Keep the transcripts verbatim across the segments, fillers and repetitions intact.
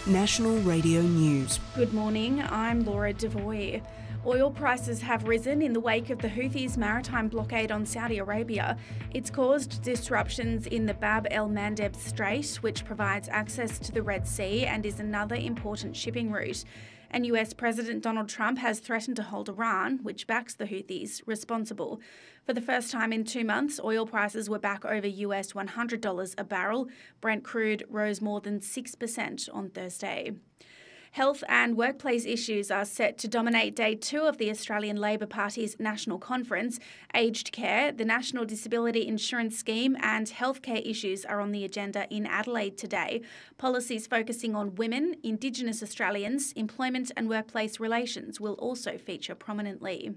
National Radio News. Good morning, I'm Laura Devoy. Oil prices have risen in the wake of the Houthis' maritime blockade on Saudi Arabia. It's caused disruptions in the Bab el-Mandeb Strait, which provides access to the Red Sea and is another important shipping route. And U S President Donald Trump has threatened to hold Iran, which backs the Houthis, responsible. For the first time in two months, oil prices were back over U S one hundred dollars a barrel. Brent crude rose more than six percent on Thursday. Health and workplace issues are set to dominate day two of the Australian Labor Party's National Conference. Aged care, the National Disability Insurance Scheme and healthcare issues are on the agenda in Adelaide today. Policies focusing on women, Indigenous Australians, employment and workplace relations will also feature prominently.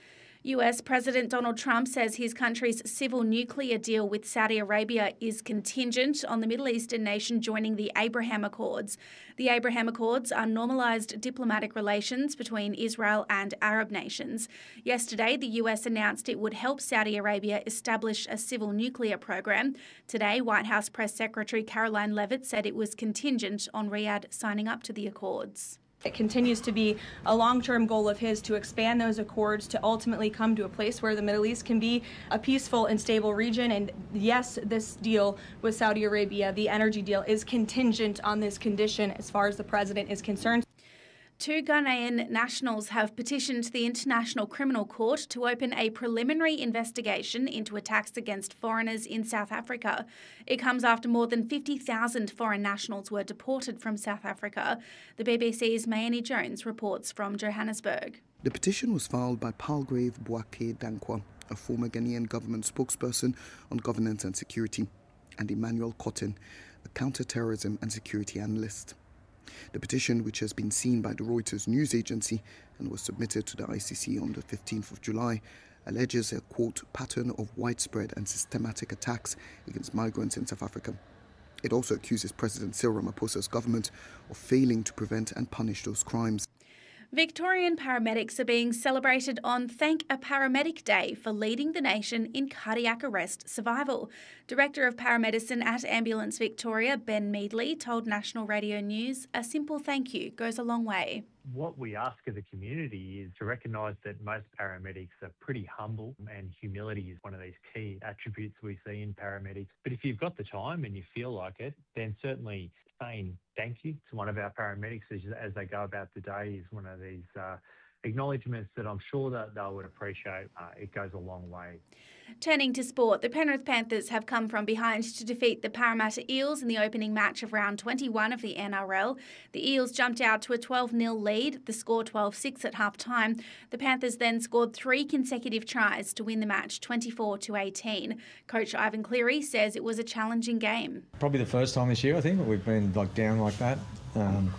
U S President Donald Trump says his country's civil nuclear deal with Saudi Arabia is contingent on the Middle Eastern nation joining the Abraham Accords. The Abraham Accords are normalised diplomatic relations between Israel and Arab nations. Yesterday, the U S announced it would help Saudi Arabia establish a civil nuclear program. Today, White House Press Secretary Caroline Leavitt said it was contingent on Riyadh signing up to the accords. It continues to be a long-term goal of his to expand those accords to ultimately come to a place where the Middle East can be a peaceful and stable region. And yes, this deal with Saudi Arabia, the energy deal, is contingent on this condition as far as the president is concerned. Two Ghanaian nationals have petitioned the International Criminal Court to open a preliminary investigation into attacks against foreigners in South Africa. It comes after more than fifty thousand foreign nationals were deported from South Africa. The B B C's Mayeni Jones reports from Johannesburg. The petition was filed by Palgrave Boake Dankwa, a former Ghanaian government spokesperson on governance and security, and Emmanuel Cotton, a counter-terrorism and security analyst. The petition, which has been seen by the Reuters news agency and was submitted to the I C C on the fifteenth of July, alleges a, quote, pattern of widespread and systematic attacks against migrants in South Africa. It also accuses President Cyril Ramaphosa's government of failing to prevent and punish those crimes. Victorian paramedics are being celebrated on Thank a Paramedic Day for leading the nation in cardiac arrest survival. Director of Paramedicine at Ambulance Victoria, Ben Meadley, told National Radio News, a simple thank you goes a long way. What we ask of the community is to recognise that most paramedics are pretty humble, and humility is one of these key attributes we see in paramedics. But if you've got the time and you feel like it, then certainly saying thank you to one of our paramedics as, as they go about the day is one of these uh, acknowledgements that I'm sure that they would appreciate. Uh, it goes a long way. Turning to sport, the Penrith Panthers have come from behind to defeat the Parramatta Eels in the opening match of round twenty-one of the N R L. The Eels jumped out to a twelve nil lead, the score twelve six at half-time. The Panthers then scored three consecutive tries to win the match twenty-four to eighteen. Coach Ivan Cleary says it was a challenging game. Probably the first time this year, I think, that we've been like down like that. Um,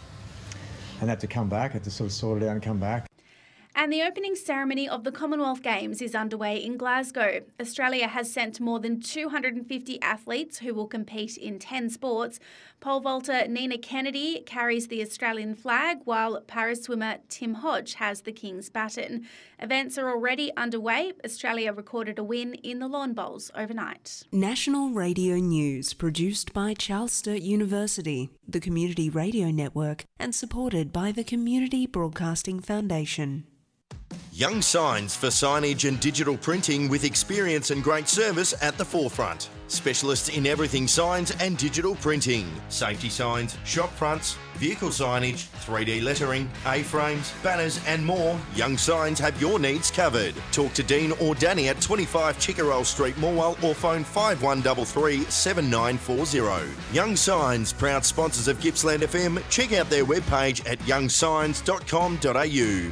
and had to come back, had to sort of sort it out and come back. And the opening ceremony of the Commonwealth Games is underway in Glasgow. Australia has sent more than two hundred fifty athletes who will compete in ten sports. Pole vaulter Nina Kennedy carries the Australian flag, while paraswimmer Tim Hodge has the King's baton. Events are already underway. Australia recorded a win in the Lawn Bowls overnight. National Radio News, produced by Charles Sturt University, the Community Radio Network, and supported by the Community Broadcasting Foundation. Young Signs for signage and digital printing with experience and great service at the forefront. Specialists in everything signs and digital printing. Safety signs, shop fronts, vehicle signage, three D lettering, A-frames, banners and more. Young Signs have your needs covered. Talk to Dean or Danny at twenty-five Chickerell Street, Morwell, or phone five one three three, seven nine four zero. Young Signs, proud sponsors of Gippsland F M. Check out their webpage at young signs dot com dot a u.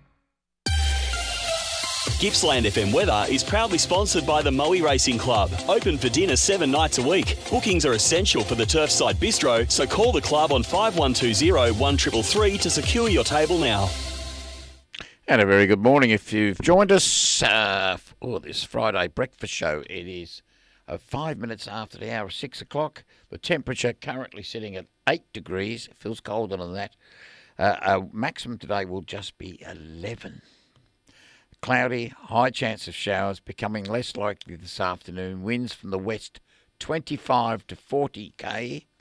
Gippsland F M weather is proudly sponsored by the Moe Racing Club. Open for dinner seven nights a week. Bookings are essential for the Turfside Bistro, so call the club on five one two zero, one three three three to secure your table now. And a very good morning if you've joined us uh, for this Friday breakfast show. It is uh, five minutes after the hour of six o'clock. The temperature currently sitting at eight degrees. It feels colder than that. Uh, our maximum today will just be eleven. Cloudy, high chance of showers, becoming less likely this afternoon. Winds from the west twenty-five to forty k.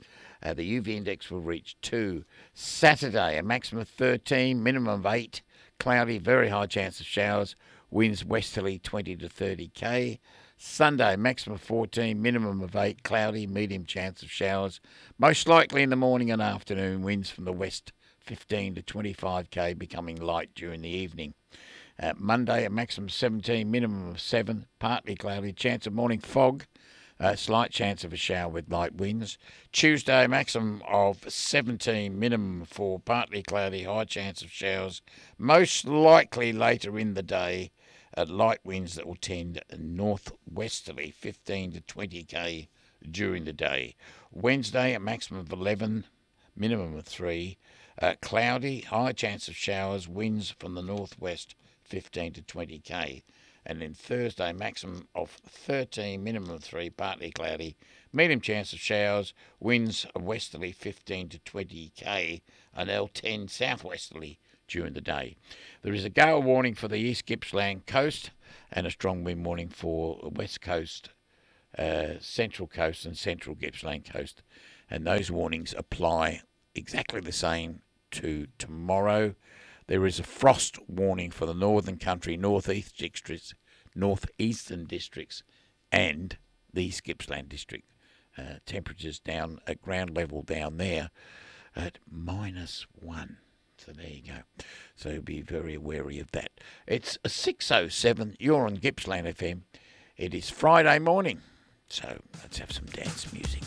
Uh, the U V index will reach two. Saturday, a maximum of thirteen, minimum of eight. Cloudy, very high chance of showers. Winds westerly twenty to thirty k. Sunday, maximum of fourteen, minimum of eight. Cloudy, medium chance of showers. Most likely in the morning and afternoon. Winds from the west fifteen to twenty-five k, becoming light during the evening. Uh, Monday, a maximum of seventeen, minimum of seven. Partly cloudy. Chance of morning fog. Uh, slight chance of a shower with light winds. Tuesday, maximum of seventeen, minimum of four. Partly cloudy. High chance of showers. Most likely later in the day. Uh, light winds that will tend northwesterly, fifteen to twenty k during the day. Wednesday, a maximum of eleven, minimum of three. Uh, cloudy, high chance of showers, winds from the northwest, fifteen to twenty k. And then Thursday, maximum of thirteen, minimum of three, partly cloudy, medium chance of showers, winds westerly, fifteen to twenty k, and L ten southwesterly during the day. There is a gale warning for the East Gippsland coast and a strong wind warning for the West Coast, uh, Central Coast and Central Gippsland coast. And those warnings apply exactly the same to tomorrow. There is a frost warning for the Northern Country, Northeast districts, Northeastern districts and the East Gippsland district. Uh, temperatures down at ground level down there at minus one. So there you go. So be very wary of that. It's six oh seven. You're on Gippsland F M. It is Friday morning. So let's have some dance music.